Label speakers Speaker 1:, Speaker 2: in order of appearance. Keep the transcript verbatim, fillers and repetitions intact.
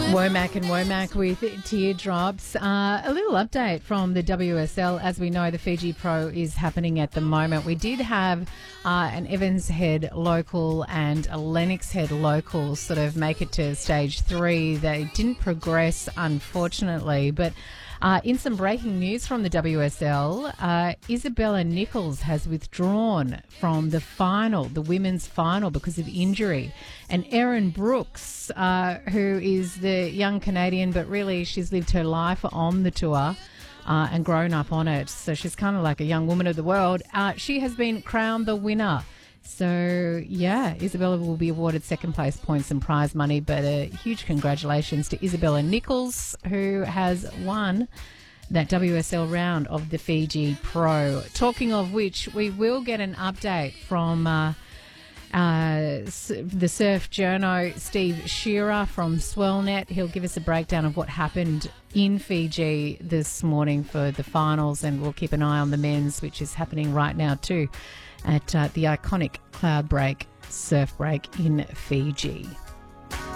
Speaker 1: Womack and Womack with Teardrops. Uh, a little update from the W S L. As we know, the Fiji Pro is happening at the moment. We did have uh, an Evans Head local and a Lennox Head local sort of make it to stage three. They didn't progress, unfortunately, but Uh, in some breaking news from the W S L, uh, Isabella Nichols has withdrawn from the final, the women's final, because of injury. And Erin Brooks, uh, who is the young Canadian, but really she's lived her life on the tour uh, and grown up on it. So she's kind of like a young woman of the world. Uh, she has been crowned the winner. So, yeah, Isabella will be awarded second place points and prize money, but a huge congratulations to Isabella Nichols, who has won that W S L round of the Fiji Pro. Talking of which, we will get an update from uh, uh, the surf journo Steve Shearer from Swellnet. He'll give us a breakdown of what happened in Fiji this morning for the finals, and we'll keep an eye on the men's, which is happening right now too, at uh, the iconic Cloud Break surf break in Fiji.